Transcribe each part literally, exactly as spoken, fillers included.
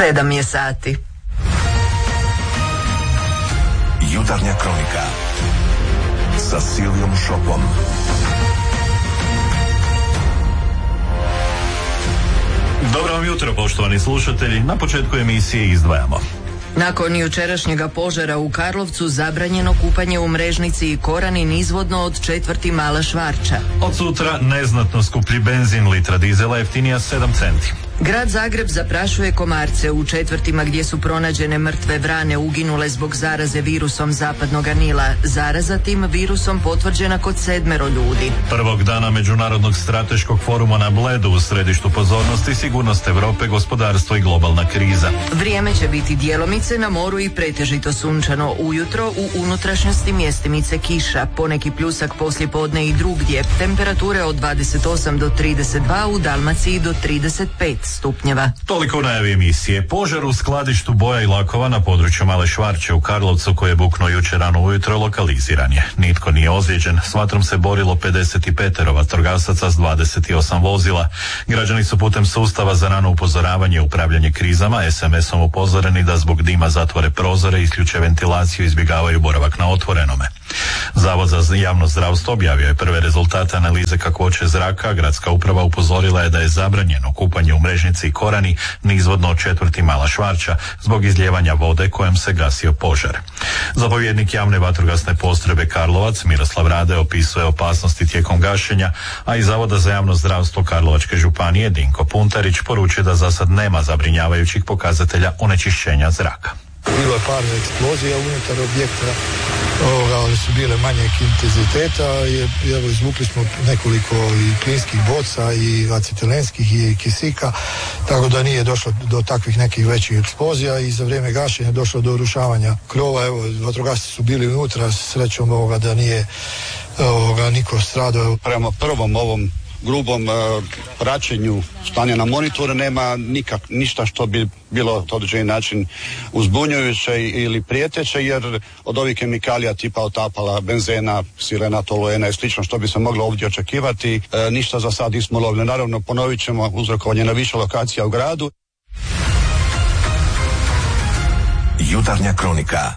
Sedam je sati. Jutarnja kronika sa Silijom Šopom. Dobro vam jutro, poštovani slušatelji. Na početku emisije izdvajamo. Nakon jučerašnjega požara u Karlovcu zabranjeno kupanje u Mrežnici i Korani nizvodno od četvrti Mala Švarča. Od sutra neznatno skuplji benzin, litra dizela jeftinija sedam centi. Grad Zagreb zaprašuje komarce u četvrtima gdje su pronađene mrtve vrane uginule zbog zaraze virusom zapadnog Nila. Zaraza tim virusom potvrđena kod sedmero ljudi. Prvog dana Međunarodnog strateškog foruma na Bledu u središtu pozornosti sigurnost Europe, gospodarstvo i globalna kriza. Vrijeme će biti djelomice na moru i pretežito sunčano. Ujutro u unutrašnjosti mjestimice kiša, poneki pljusak poslijepodne i drugdje. Temperature od dvadeset osam do trideset dva, u Dalmaciji do trideset pet stupnjeva. Toliko u najavi emisije. Požar u skladištu boja i lakova na području Male Švarče u Karlovcu, koje je buknuo jučer rano ujutro, lokaliziran je. Nitko nije ozlijeđen. S vatrom se borilo pedeset pet vatrogasaca s dvadeset osam vozila. Građani su putem sustava za rano upozoravanje i upravljanje krizama es em esom upozoreni da zbog dima zatvore prozore, isključe ventilaciju i izbjegavaju boravak na otvorenome. Zavod za javno zdravstvo objavio je prve rezultate analize kakvoće zraka. Gradska uprava upozorila je da je zabranjeno kupanje u Mrežnici i Korani nizvodno od četvrti Mala Švarča zbog izlijevanja vode kojom se gasio požar. Zapovjednik javne vatrogasne postrojbe Karlovac Miroslav Rade opisuje opasnosti tijekom gašenja, a iz Zavoda za javno zdravstvo Karlovačke županije Dinko Puntarić poručuje da za sad nema zabrinjavajućih pokazatelja onečišćenja zraka. Bilo je par eksplozija unutar objekta, ovoga, ali su bile manjeg intenziteta i evo, izvukli smo nekoliko i plinskih boca i acetilenskih i kisika, tako da nije došlo do takvih nekih većih eksplozija i za vrijeme gašenja došlo do urušavanja krova. Evo, vatrogasci su bili unutra, srećom ovoga da nije ovoga, niko stradao. Prema prvom ovom grubom uh, praćenju stanja na monitoru nema nikak, ništa što bi bilo na određeni način uzbunjujuće ili prijeteće, jer od ovih kemikalija tipa otapala, benzena, sirena, toluena i slično što bi se moglo ovdje očekivati, e, ništa za sad nismo lovili. Naravno, ponovit ćemo uzrokovanje na više lokacija u gradu. Jutarnja kronika.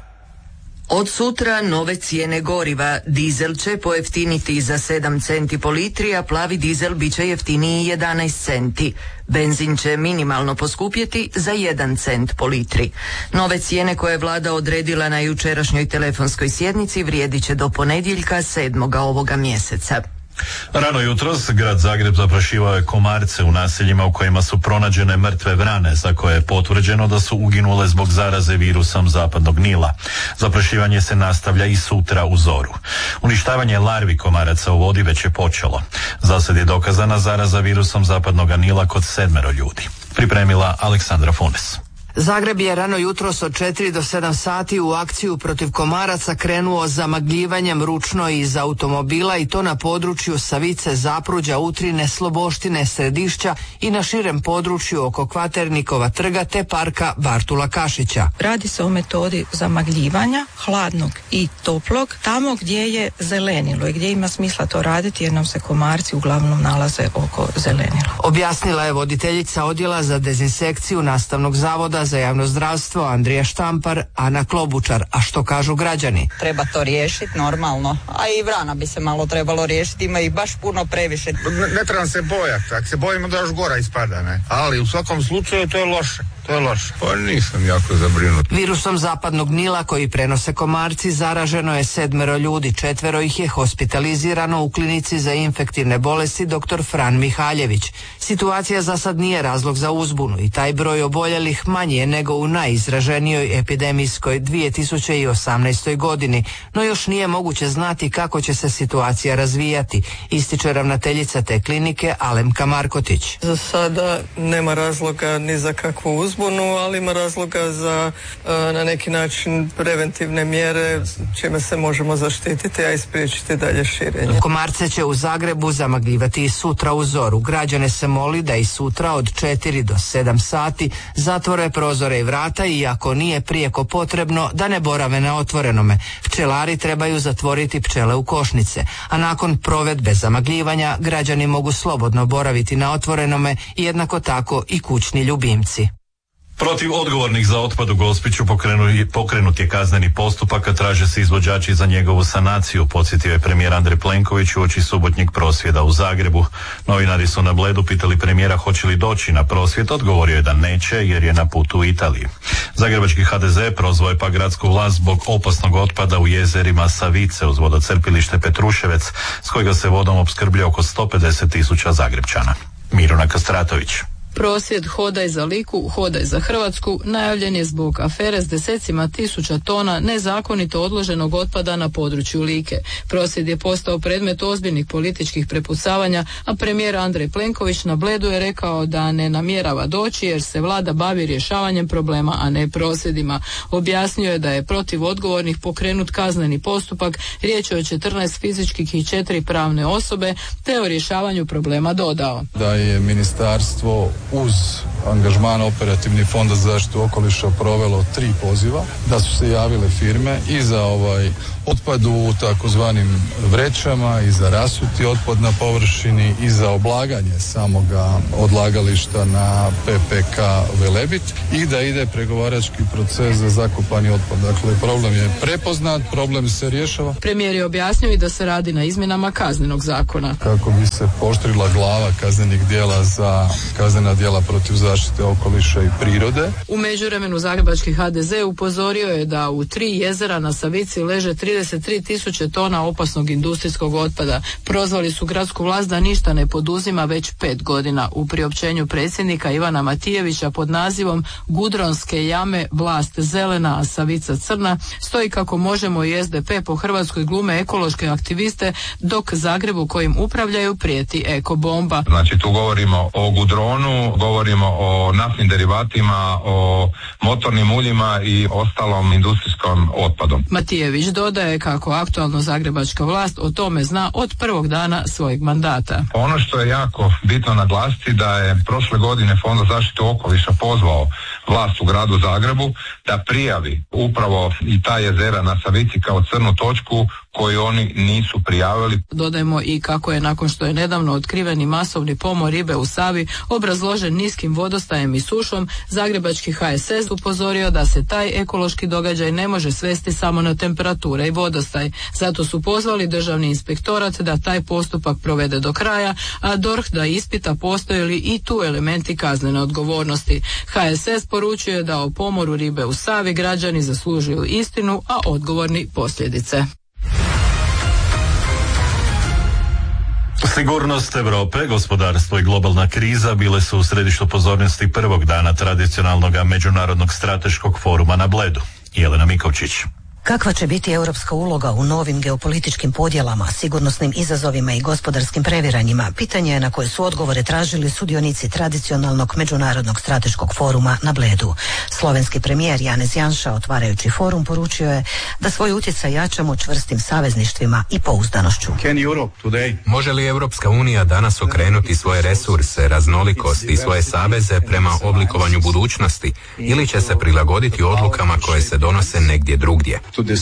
Od sutra nove cijene goriva. Dizel će pojeftiniti za sedam centi po litri, a plavi dizel bit će jeftiniji jedanaest centi. Benzin će minimalno poskupjeti za jedan cent po litri. Nove cijene koje je vlada odredila na jučerašnjoj telefonskoj sjednici vrijedit će do ponedjeljka sedmoga ovoga mjeseca. Rano jutros grad Zagreb zaprašivao je komarce u naseljima u kojima su pronađene mrtve vrane za koje je potvrđeno da su uginule zbog zaraze virusom zapadnog Nila. Zaprašivanje se nastavlja i sutra u zoru. Uništavanje larvi komaraca u vodi već je počelo. Zasad je dokazana zaraza virusom zapadnog Nila kod sedmero ljudi. Pripremila Aleksandra Funes. Zagreb je rano jutros od četiri do sedam sati u akciju protiv komaraca krenuo zamagljivanjem ručno iz automobila i to na području Savice, Zapruđa, Utrine, Sloboštine, Središća i na širem području oko Kvaternikova trga te parka Bartula Kašića. Radi se o metodi zamagljivanja hladnog i toplog tamo gdje je zelenilo i gdje ima smisla to raditi jer nam se komarci uglavnom nalaze oko zelenila. Objasnila je voditeljica odjela za dezinsekciju Nastavnog zavoda za javno zdravstvo Andrija Štampar, Ana Klobučar. A što kažu građani? Treba to riješiti normalno, a i vrana bi se malo trebalo riješiti, ima ih baš puno previše. Ne, ne trebam se bojati, ako se bojimo da još gora ispada, ne? Ali u svakom slučaju to je loše. To je loše. Pa nisam jako zabrinut. Virusom zapadnog Nila koji prenose komarci zaraženo je sedmero ljudi, četvero ih je hospitalizirano u klinici za infektivne bolesti doktor Fran Mihaljević. Situacija za sad nije razlog za uzbunu i taj broj oboljelih manji je nego u najizraženijoj epidemijskoj dvije tisuće osamnaestoj godini, no još nije moguće znati kako će se situacija razvijati, ističe ravnateljica te klinike Alemka Markotić. Za sada nema razloga ni za kakvu uzbunu. Ali ima razloga za na neki način preventivne mjere čime se možemo zaštititi, a i spriječiti dalje širenje. Komarce će u Zagrebu zamagljivati i sutra u zoru. Građane se moli da i sutra od četiri do sedam sati zatvore prozore i vrata i ako nije prijeko potrebno da ne borave na otvorenome. Pčelari trebaju zatvoriti pčele u košnice, a nakon provedbe zamagljivanja građani mogu slobodno boraviti na otvorenome i jednako tako i kućni ljubimci. Protiv odgovornih za otpad u Gospiću pokrenut je kazneni postupak, a traže se izvođači za njegovu sanaciju, podsjetio je premijer Andrej Plenković uoči subotnjeg prosvjeda u Zagrebu. Novinari su na Bledu pitali premijera hoće li doći na prosvjed, odgovorio je da neće jer je na putu u Italiji. Zagrebački ha de ze prozvao je pa gradsku vlast zbog opasnog otpada u jezerima Savice uz vodocrpilište Petruševec, s kojega se vodom opskrblja oko sto pedeset tisuća Zagrepčana. Miruna Kastratović. Prosvjed Hodaj za Liku, Hodaj za Hrvatsku najavljen je zbog afere s desecima tisuća tona nezakonito odloženog otpada na području Like. Prosvjed je postao predmet ozbiljnih političkih prepucavanja, a premijer Andrej Plenković na Bledu je rekao da ne namjerava doći jer se vlada bavi rješavanjem problema, a ne prosvjedima. Objasnio je da je protiv odgovornih pokrenut kazneni postupak, riječ je o četrnaest fizičkih i četiri pravne osobe, te o rješavanju problema dodao. Da je ministarstvo uz angažman Operativni fond za zaštitu okoliša provelo tri poziva, da su se javile firme i za ovaj otpad u takozvanim vrećama i za rasuti otpad na površini i za oblaganje samoga odlagališta na pe pe ka Velebit i da ide pregovarački proces za zakopani otpad. Dakle, problem je prepoznat, problem se rješava. Premijer je objasnio i da se radi na izmjenama kaznenog zakona. Kako bi se pooštrila glava kaznenih djela za kaznena djela protiv zaštite okoliša i prirode. U međuvremenu Zagrebački ha de ze upozorio je da u tri jezera na Savici leže trideset tri tisuće tona opasnog industrijskog otpada. Prozvali su gradsku vlast da ništa ne poduzima već pet godina. U priopćenju predsjednika Ivana Matijevića pod nazivom Gudronske jame, vlast zelena, a Savica crna, stoji kako Možemo i es de pe po Hrvatskoj glume ekološke aktiviste, dok Zagrebu kojim upravljaju prijeti ekobomba. Znači tu govorimo o gudronu, govorimo o naftnim derivatima, o motornim uljima i ostalom industrijskom otpadom. Matijević dodaje kako aktualno zagrebačka vlast o tome zna od prvog dana svojeg mandata. Ono što je jako bitno naglasiti da je prošle godine Fond za zaštitu okoliša pozvao vlast u gradu Zagrebu da prijavi upravo i ta jezera na Savici kao crnu točku koju oni nisu prijavili. Dodajemo i kako je nakon što je nedavno otkriveni masovni pomor ribe u Savi obrazložen niskim vodostajem i sušom, Zagrebački ha es es upozorio da se taj ekološki događaj ne može svesti samo na temperature i vodostaj. Zato su pozvali državni inspektorat da taj postupak provede do kraja, a D O R H da ispita postoje li i tu elementi kaznene odgovornosti. ha es es poručuje da o pomoru ribe u Savi građani zaslužuju istinu, a odgovorni posljedice. Sigurnost Europe, gospodarstvo i globalna kriza bile su u središtu pozornosti prvog dana tradicionalnog međunarodnog strateškog foruma na Bledu. Jelena Mikovčić. Kakva će biti europska uloga u novim geopolitičkim podjelama, sigurnosnim izazovima i gospodarskim previranjima? Pitanje je na koje su odgovore tražili sudionici tradicionalnog međunarodnog strateškog foruma na Bledu. Slovenski premijer Janez Janša, otvarajući forum, poručio je da svoj utjecaj jačamo čvrstim savezništvima i pouzdanošću. Može li Europska unija danas okrenuti svoje resurse, raznolikost i svoje saveze prema oblikovanju budućnosti ili će se prilagoditi odlukama koje se donose negdje drugdje?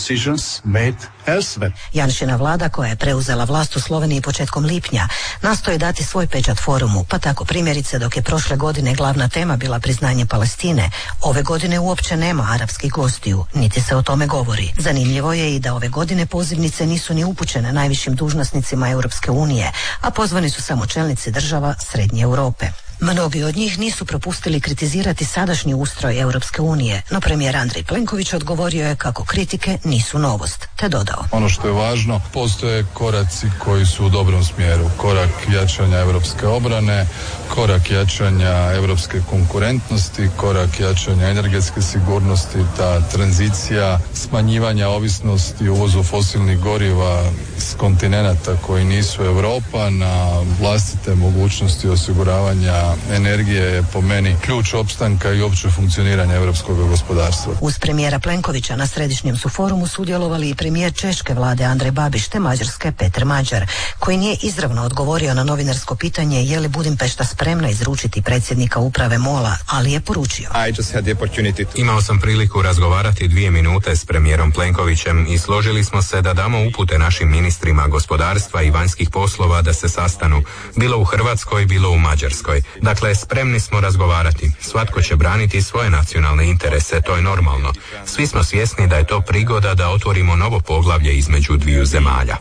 Janšina vlada, koja je preuzela vlast u Sloveniji početkom lipnja, nastoji dati svoj pečat forumu, pa tako primjerice dok je prošle godine glavna tema bila priznanje Palestine, ove godine uopće nema arapskih gostiju, niti se o tome govori. Zanimljivo je i da ove godine pozivnice nisu ni upućene najvišim dužnosnicima Europske unije, a pozvani su samo čelnici država Srednje Europe. Mnogi od njih nisu propustili kritizirati sadašnji ustroj Europske unije, no premijer Andrej Plenković odgovorio je kako kritike nisu novost, te dodao. Ono što je važno, postoje koraci koji su u dobrom smjeru. Korak jačanja europske obrane, korak jačanja europske konkurentnosti, korak jačanja energetske sigurnosti, ta tranzicija, smanjivanja ovisnosti u uvozu fosilnih goriva s kontinenata koji nisu Europa na vlastite mogućnosti osiguravanja energije je po meni ključ opstanka i opće funkcioniranja europskog gospodarstva. Uz premijera Plenkovića na središnjem su forumu sudjelovali i premijer češke vlade Andrej Babiš te mađarske Peter Mađar, koji nije izravno odgovorio na novinarsko pitanje je li Budimpešta spremna izručiti predsjednika uprave MOL-a, ali je poručio. Imao sam priliku razgovarati dvije minute s premijerom Plenkovićem i složili smo se da damo upute našim ministrima gospodarstva i vanjskih poslova da se sastanu, bilo u Hrvatskoj, bilo u Mađarskoj. Dakle, spremni smo razgovarati. Svatko će braniti svoje nacionalne interese, to je normalno. Svi smo svjesni da je to prigoda da otvorimo novo poglavlje između dviju zemalja.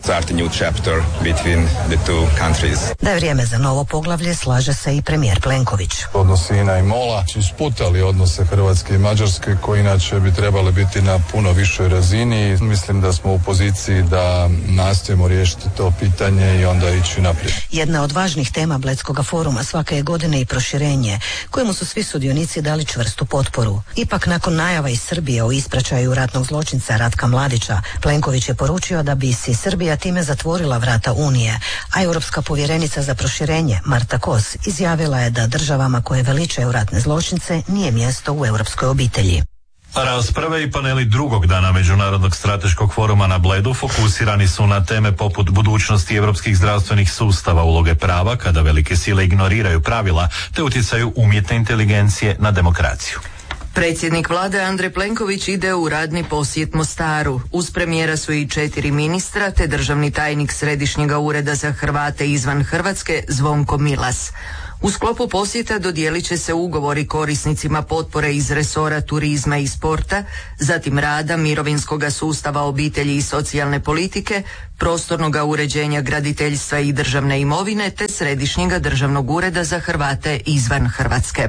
Da je vrijeme za novo poglavlje, slaže se i premijer Plenković. Odnosi Ina i Mola su sputali odnose Hrvatske i Mađarske, koji inače bi trebali biti na puno višoj razini. Mislim da smo u poziciji da nastojimo riješiti to pitanje i onda ići naprijed. Jedna od važnih tema Bledskog foruma svake je godine i proširenje, kojemu su svi sudionici dali čvrstu potporu. Ipak, nakon najava iz Srbije o ispraćaju ratnog zločinca Ratka Mladića, Plenković je poručio da bi si Srbija time zatvorila vrata Unije, a europska povjerenica za proširenje Marta Kos izjavila je da državama koje veličaju ratne zločince nije mjesto u europskoj obitelji. Rasprave i paneli drugog dana Međunarodnog strateškog foruma na Bledu fokusirani su na teme poput budućnosti europskih zdravstvenih sustava, uloge prava kada velike sile ignoriraju pravila, te utjecaju umjetne inteligencije na demokraciju. Predsjednik vlade Andrej Plenković ide u radni posjet Mostaru. Uz premijera su i četiri ministra te državni tajnik Središnjega ureda za Hrvate izvan Hrvatske Zvonko Milas. U sklopu posjeta dodijelit će se ugovori korisnicima potpore iz resora turizma i sporta, zatim rada, mirovinskoga sustava, obitelji i socijalne politike, prostornoga uređenja, graditeljstva i državne imovine te Središnjega državnog ureda za Hrvate izvan Hrvatske.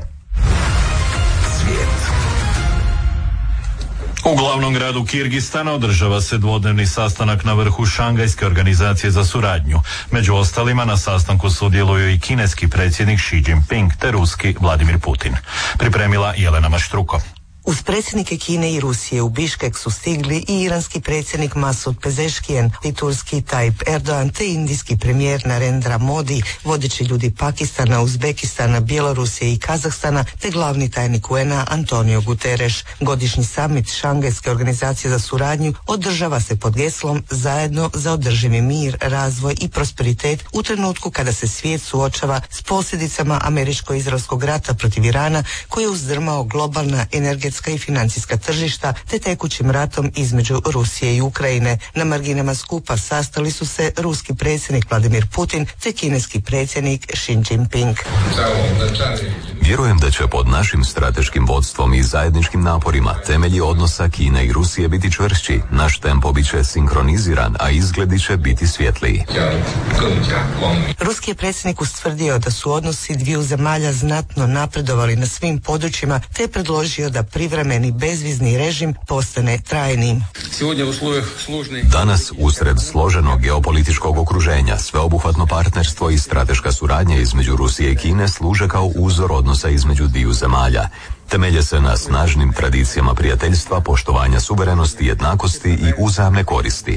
U glavnom gradu Kirgistana održava se dvodnevni sastanak na vrhu Šangajske organizacije za suradnju. Među ostalima na sastanku sudjeluju i kineski predsjednik Xi Jinping te ruski Vladimir Putin. Pripremila Jelena Maštruko. Uz predsjednike Kine i Rusije u Biškek su stigli i iranski predsjednik Masud Pezeškijan i turski Tayyip Erdogan te indijski premijer Narendra Modi, vodeći ljudi Pakistana, Uzbekistana, Bjelorusije i Kazahstana te glavni tajnik U N A Antonio Guterres. Godišnji summit Šangajske organizacije za suradnju održava se pod geslom Zajedno za održivi mir, razvoj i prosperitet u trenutku kada se svijet suočava s posljedicama američko-izraelskog rata protiv Irana koji je uzdrmao globalna energetska i financijska tržišta te tekućim ratom između Rusije i Ukrajine. Na marginama skupa sastali su se ruski predsjednik Vladimir Putin te kineski predsjednik Xi Jinping. Vjerujem da će pod našim strateškim vodstvom i zajedničkim naporima temelji odnosa Kine i Rusije biti čvršći, naš tempo bit će sinkroniziran, a izgledi će biti svjetliji. Ruski je predsjednik ustvrdio da su odnosi dviju zemalja znatno napredovali na svim područjima te predložio da privremeni bezvizni režim postane trajnim. Danas, usred složenog geopolitičkog okruženja, sveobuhvatno partnerstvo i strateška suradnja između Rusije i Kine služe kao uzor odnosa između dviju zemalja. Temelje se na snažnim tradicijama prijateljstva, poštovanja suverenosti, jednakosti i uzajamne koristi.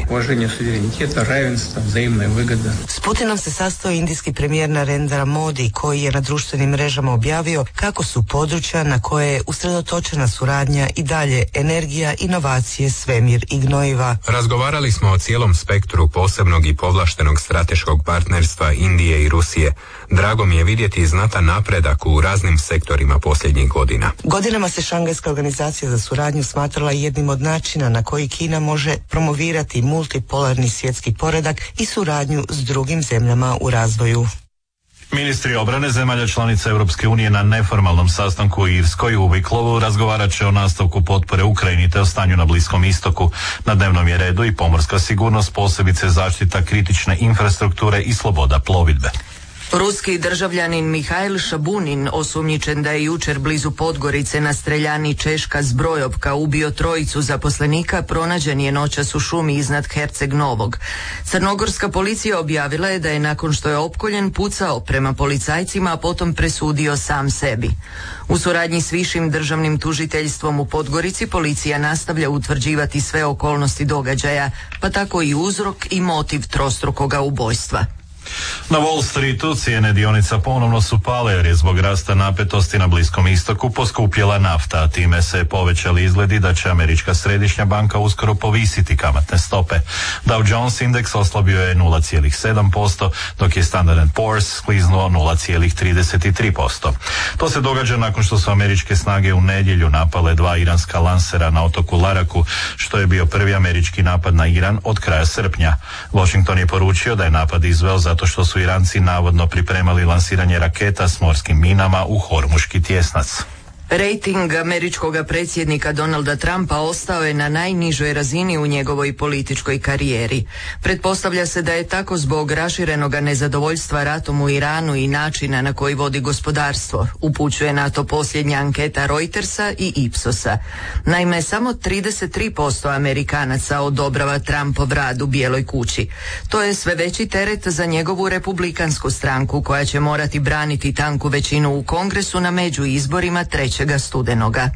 S Putinom se sastao indijski premijer Narendra Modi, koji je na društvenim mrežama objavio kako su područja na koje je usredotočena suradnja i dalje energija, inovacije, svemir i gnojiva. Razgovarali smo o cijelom spektru posebnog i povlaštenog strateškog partnerstva Indije i Rusije. Drago mi je vidjeti znatan napredak u raznim sektorima posljednjih godina. Godinama se Šangajska organizacija za suradnju smatrala jednim od načina na koji Kina može promovirati multipolarni svjetski poredak i suradnju s drugim zemljama u razvoju. Ministri obrane zemalja članica Europske unije na neformalnom sastanku u Irskoj u Viklovu razgovarat će o nastavku potpore Ukrajini te o stanju na Bliskom istoku. Na dnevnom je redu i pomorska sigurnost, posebice zaštita kritične infrastrukture i sloboda plovidbe. Ruski državljanin Mihajl Šabunin, osumnjičen da je jučer blizu Podgorice na streljani Češka Zbrojovka ubio trojicu zaposlenika, pronađen je noćas u šumi iznad Herceg Novog. Crnogorska policija objavila je da je nakon što je opkoljen pucao prema policajcima, a potom presudio sam sebi. U suradnji s višim državnim tužiteljstvom u Podgorici policija nastavlja utvrđivati sve okolnosti događaja, pa tako i uzrok i motiv trostrukoga ubojstva. Na Wall Streetu cijene dionica ponovno su pale jer je zbog rasta napetosti na Bliskom istoku poskupjela nafta, a time se povećali izgledi da će Američka središnja banka uskoro povisiti kamatne stope. Dow Jones indeks oslabio je nula zarez sedam posto, dok je Standard and Poor's skliznuo nula zarez trideset tri posto. To se događa nakon što su američke snage u nedjelju napale dva iranska lansera na otoku Laraku, što je bio prvi američki napad na Iran od kraja srpnja. Washington je poručio da je napad izveo zato zato što su Iranci navodno pripremali lansiranje raketa s morskim minama u Hormuški tjesnac. Rejting američkog predsjednika Donalda Trumpa ostao je na najnižoj razini u njegovoj političkoj karijeri. Pretpostavlja se da je tako zbog raširenog nezadovoljstva ratom u Iranu i načina na koji vodi gospodarstvo, upućuje na to posljednja anketa Reutersa i Ipsosa. Naime, samo trideset tri posto Amerikanaca odobrava Trumpov rad u Bijeloj kući. To je sve veći teret za njegovu republikansku stranku koja će morati braniti tanku većinu u Kongresu na međuizborima trećeg studenoga.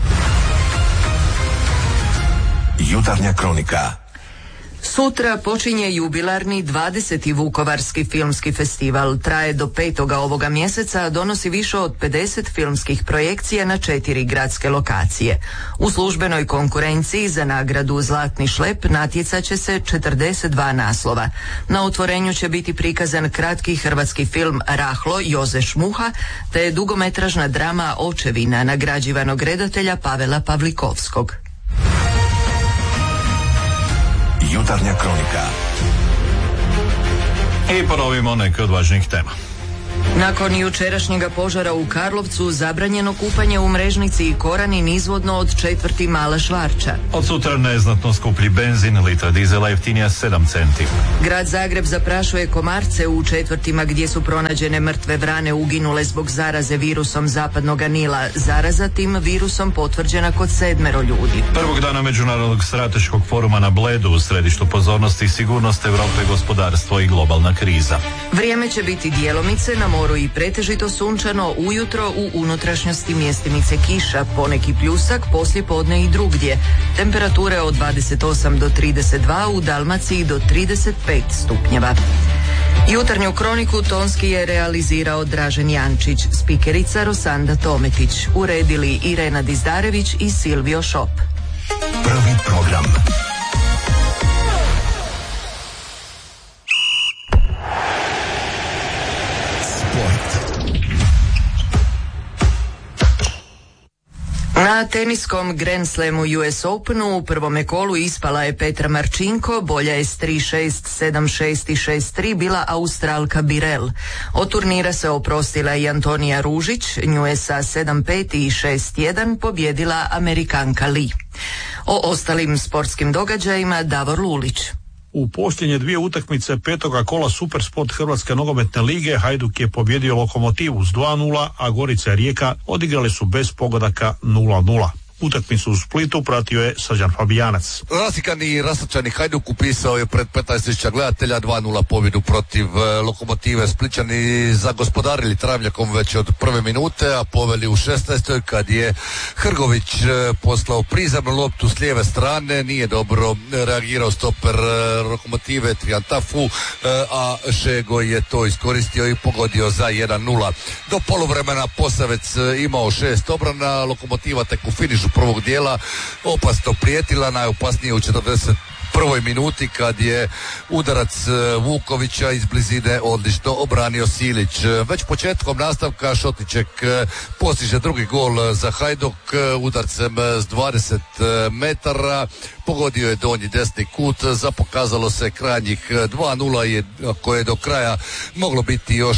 Jutarnja kronika. Sutra počinje jubilarni dvadeseti Vukovarski filmski festival. Traje do petoga ovoga mjeseca, a donosi više od pedeset filmskih projekcija na četiri gradske lokacije. U službenoj konkurenciji za nagradu Zlatni šlep natjecat će se četrdeset dva naslova. Na otvorenju će biti prikazan kratki hrvatski film Rahlo Joze Šmuha, te dugometražna drama Očevina nagrađivanog redatelja Pavela Pavlikovskog. Jutarnja kronika. I ponovimo neke od važnijih tema. Nakon jučerašnjega požara u Karlovcu zabranjeno kupanje u Mrežnici i Korani nizvodno od četvrti Mala Švarča. Od sutra neznatno skuplji benzin, litra dizela jeftinija sedam centi. Grad Zagreb zaprašuje komarce u četvrtima gdje su pronađene mrtve vrane uginule zbog zaraze virusom zapadnog Nila. Zaraza tim virusom potvrđena kod sedmero ljudi. Prvog dana Međunarodnog strateškog foruma na Bledu u središtu pozornosti sigurnost Europe, gospodarstvo i globalna kriza. Vrijeme će biti djelomice, na moru i pretežito sunčano, ujutro u unutrašnjosti mjestimice kiša, poneki pljusak, poslijepodne i drugdje. Temperature od dvadeset osam do trideset dva, u Dalmaciji do trideset pet stupnjeva. Jutarnju kroniku tonski je realizirao Dražen Jančić, spikerica Rosanda Tometić, uredili Irena Dizdarević i Silvio Šop. Prvi program. Na teniskom Grand Slamu U S Openu u prvome kolu ispala je Petra Marčinko, bolja je s tri šest, sedam šest i šest tri bila Australka Birel. Od turnira se oprostila i Antonija Ružić, nju je sa sedam pet i šest jedan pobjedila Amerikanka Lee. O ostalim sportskim događajima Davor Lulić. U posljednje dvije utakmice petoga kola Supersport Hrvatske nogometne lige Hajduk je pobjedio Lokomotivu s dva nula, a Gorica i Rijeka odigrale su bez pogodaka nula nula. Utakmicu u Splitu pratio je Srđan Fabijanac. Rasikani i rastočani Hajduk upisao je pred petnaest tisuća gledatelja dva nula pobjedu protiv e, Lokomotive. Splićani zagospodarili travnjakom već od prve minute, a poveli u šesnaestoj kad je Hrgović e, poslao prizemnu loptu s lijeve strane. Nije dobro reagirao stoper e, Lokomotive Triantafu, e, a Šego je to iskoristio i pogodio za jedan nula. Do poluvremena Posavec e, imao šest obrana, Lokomotiva tek u finišu prvog dijela opasno prijetila, najopasnije u četrdeset prvoj minuti kad je udarac Vukovića iz blizine odlično obranio Silić. Već početkom nastavka Šotićek postiže drugi gol za Hajduk udarcem s dvadeset metara. Pogodio je donji desni kut, zapokazalo se krajnjih dva nula je, koje je do kraja moglo biti još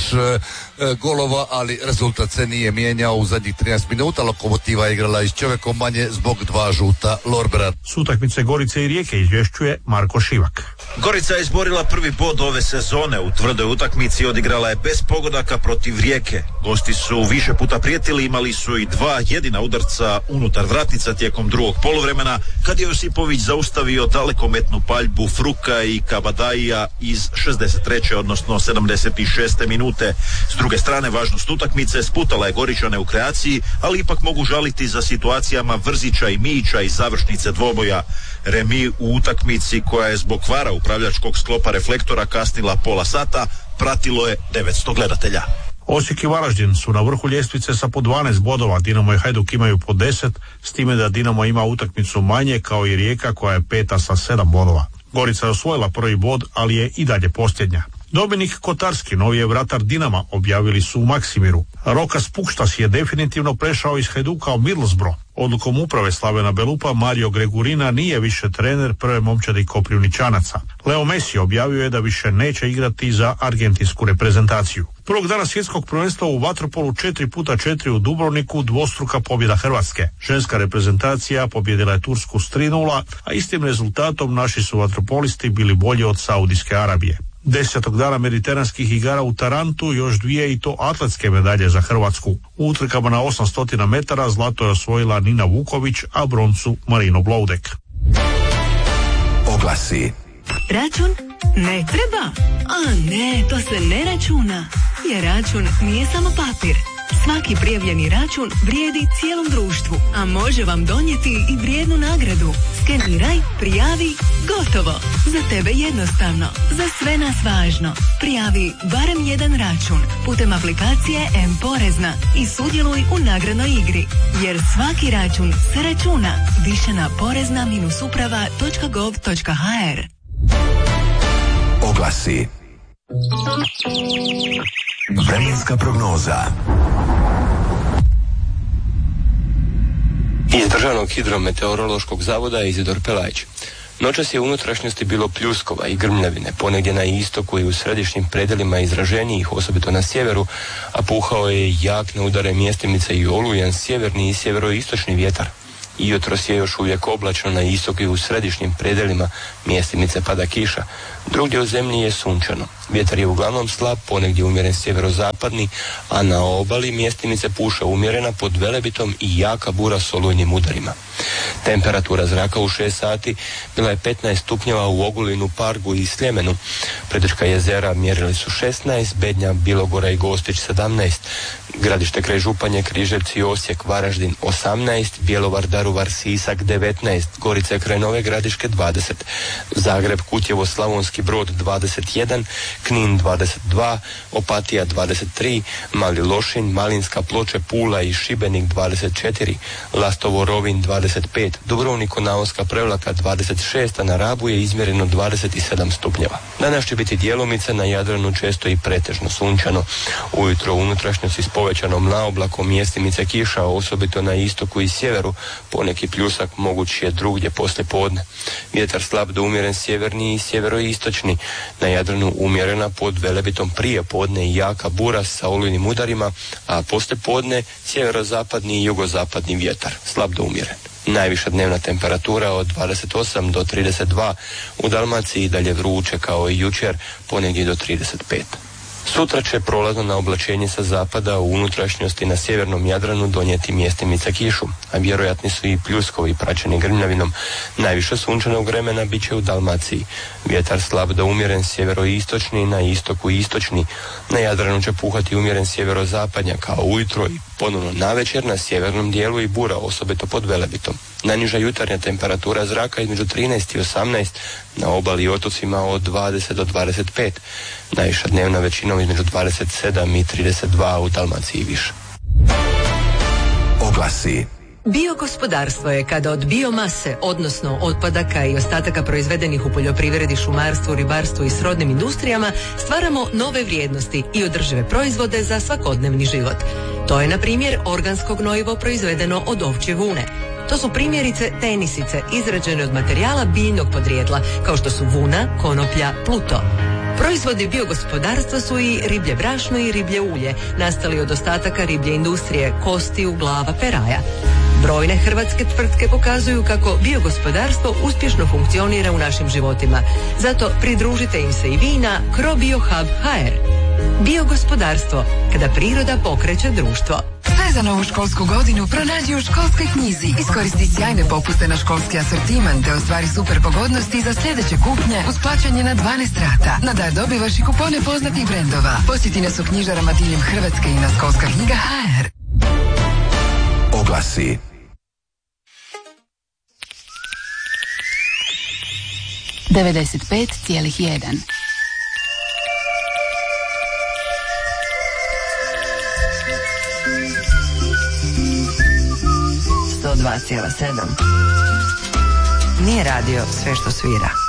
golova, ali rezultat se nije mijenjao u zadnjih trinaest minuta. Lokomotiva je igrala iz čovjekom manje zbog dva žuta lorbera. S utakmice Gorice i Rijeke izvješćuje Marko Šivak. Gorica je izborila prvi bod ove sezone. U tvrdoj utakmici odigrala je bez pogodaka protiv Rijeke. Gosti su više puta prijetili, imali su i dva jedina udarca unutar vratnica tijekom drugog poluvremena, kad je Josipović zaustavio dalekometnu paljbu Fruka i Kabadaija iz šezdeset treće odnosno sedamdeset šeste minute. S druge strane, važnost utakmice sputala je Goričane u kreaciji, ali ipak mogu žaliti za situacijama Vrzića i Mijića iz završnice dvoboja. Remi u utakmici koja je zbog kvara upravljačkog sklopa reflektora kasnila pola sata pratilo je devetsto gledatelja. Osijek i Varaždin su na vrhu ljestvice sa po dvanaest bodova, Dinamo i Hajduk imaju po deset, s time da Dinamo ima utakmicu manje kao i Rijeka koja je peta sa sedam bodova. Gorica je osvojila prvi bod, ali je i dalje posljednja. Dominik Kotarski, novi je vratar Dinama, objavili su u Maksimiru. Rokas Pukštas je definitivno prešao iz Hajduka u Middlesbrough. Odlukom uprave Slavena Belupa Mario Gregurina nije više trener prve momčadi Koprivničanaca. Leo Messi objavio je da više neće igrati za argentinsku reprezentaciju. Prvog dana svjetskog prvenstva u vaterpolu četiri puta četiri u Dubrovniku dvostruka pobjeda Hrvatske. Ženska reprezentacija pobjedila je Tursku s tri nula, a istim rezultatom naši su vaterpolisti bili bolji od Saudijske Arabije. Desetog dana mediteranskih igara u Tarantu još dvije i to atletske medalje za Hrvatsku. U utrkama na osamsto metara zlato je osvojila Nina Vuković, a broncu Marino Bloudek. Oglasi. Račun ne treba? A ne, to se ne računa. Jer račun nije samo papir. Svaki prijavljeni račun vrijedi cijelom društvu, a može vam donijeti i vrijednu nagradu. Skeniraj, prijavi, gotovo. Za tebe jednostavno, za sve nas važno. Prijavi barem jedan račun putem aplikacije M-Porezna i sudjeluj u nagradnoj igri. Jer svaki račun se računa. Više na porezna uprava točka gov točka ha er. Oglasi. Vremenska prognoza. Iz Državnog hidrometeorološkog zavoda Izidor Pelajić. Noćas je u unutrašnjosti bilo pljuskova i grmljavine, ponegdje na istoku i u središnjim predelima izraženijih, osobito na sjeveru, a puhao je jak na udare mjestimica i olujan sjeverni i sjeveroistočni vjetar. I jutros je još uvijek oblačno na istoku i u središnjim predelima, mjestimice pada kiša. Drugdje u zemlji je sunčano. Vjetar je uglavnom slab, ponegdje umjeren sjeverozapadni, a na obali mjestimice puša umjerena pod Velebitom i jaka bura s olujnim udarima. Temperatura zraka u šest sati bila je petnaest stupnjeva u Ogulinu, Pargu i Sljemenu. Predečka jezera mjerili su šesnaest, Bednja, Bilogora i Gostić sedamnaest, Gradište kraj Županje, Križevci, Osijek, Varaždin osamnaest, Bjelovar, Daruvar, Sisak devetnaest, Gorica kraj Nove Gradiške dvadeset, Zagreb, Kutjevo, Slavonski Brod dvadeset jedan, Knin dvadeset dva, Opatija dvadeset tri, Mali Lošinj, Malinska, Ploče, Pula i Šibenik dvadeset četiri, Lastovo, Rovinj dvadeset pet, Dubrovnik, Konaonska, Prevlaka dvadeset šest, a na Rabu je izmjereno dvadeset sedam stupnjeva. Danas će biti djelomice, na Jadranu često i pretežno sunčano. Ujutro u unutrašnjosti s povećanom naoblakom, mjestimice kiša, osobito na istoku i sjeveru, poneki pljusak moguć je drugdje poslije podne. Vjetar slab do umjeren sjeverni i sjeveroistočni, na Jadranu umjerena pod Velebitom prije podne i jaka bura sa olujnim udarima, a poslije podne sjeverozapadni i jugozapadni vjetar, slab do umjeren. Najviša dnevna temperatura od dvadeset osam do trideset dva, u Dalmaciji dalje vruće kao i jučer, ponegdje do trideset pet. Sutra će prolazno na oblačenje sa zapada u unutrašnjosti na sjevernom Jadranu donijeti mjestimica kišu, a vjerojatni su i pljuskovi praćeni grmljavinom. Najviše sunčanog vremena bit će u Dalmaciji. Vjetar slab do umjeren sjeveroistočni, na istoku istočni. Na Jadranu će puhati umjeren sjeverozapadnjak, kao ujutro i ponovno navečer na sjevernom dijelu i bura, osobito pod Velebitom. Najniža jutarnja temperatura zraka između trinaest i osamnaest, na obali i otocima od dvadeset do dvadeset pet. Najviša dnevna većinom između dvadeset sedam i trideset dva, u Dalmaciji više. Oglasi. Biogospodarstvo je kada od biomase, odnosno otpadaka i ostataka proizvedenih u poljoprivredi, šumarstvu, ribarstvu i srodnim industrijama, stvaramo nove vrijednosti i održive proizvode za svakodnevni život. To je, na primjer, organsko gnojivo proizvedeno od ovčje vune. To su primjerice tenisice izrađene od materijala biljnog podrijetla, kao što su vuna, konoplja, pluto. Proizvodi biogospodarstva su i riblje brašno i riblje ulje, nastali od ostataka riblje industrije, kostiju, glava, peraja. Brojne hrvatske tvrtke pokazuju kako biogospodarstvo uspješno funkcionira u našim životima. Zato pridružite im se i vi na Crobiohub točka ha er. Biogospodarstvo, kada priroda pokreće društvo. Sve za novu školsku godinu pronađi u Školskoj knjizi. Iskoristi sjajne popuste na školski asortiman te ostvari super pogodnosti za sljedeće kupnje uz plaćanje na dvanaest rata. Na dar dobivaš i kupone poznatih brendova. Posjeti nas u knjižarama diljem Hrvatske i na školska knjiga točka ha er. Oglasi. devedeset pet zarez jedan. sto dva zarez sedam. Nije radio sve što svira.